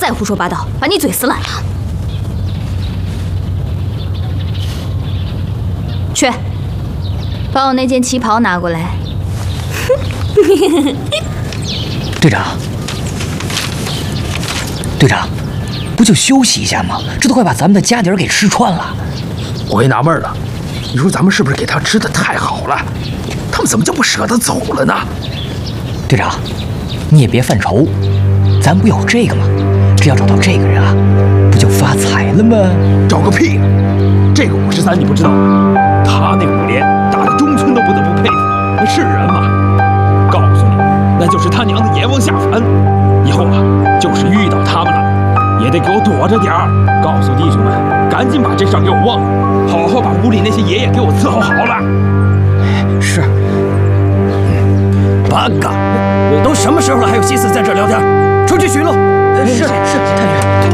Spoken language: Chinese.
再胡说八道，把你嘴撕烂了。去，把我那件旗袍拿过来。 队长，队长，不就休息一下吗？这都快把咱们的家底儿给吃穿了。 我也纳闷了，你说咱们是不是给他吃的太好了？他们怎么就不舍得走了呢？ 队长，你也别犯愁，咱不有这个吗？只要找到这个人啊，不就发财了吗？ 找个屁！这个513你不知道吗？他那5连打的中村都不得不佩服，那是人吗？告诉你，那就是他娘的阎王下凡。以后啊，就是遇到他们了，也得给我躲着点儿。告诉弟兄们，赶紧把这事儿给我忘了，好好把屋里那些爷爷给我伺候好了。 是。 八嘎，都什么时候了，还有心思在这聊天？出去巡逻。 是。